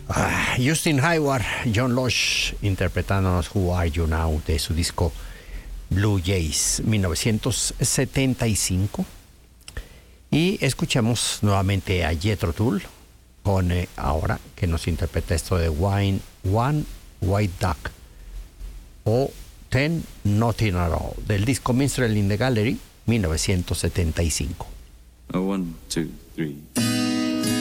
Justin Hayward, John Losh interpretándonos Who Are You Now de su disco Blue Jays 1975. Y escuchamos nuevamente a Jethro Tull con ahora que nos interpreta esto de One White Duck o Ten Nothing at All del disco Minstrel in the Gallery 1975. 1, 2, 3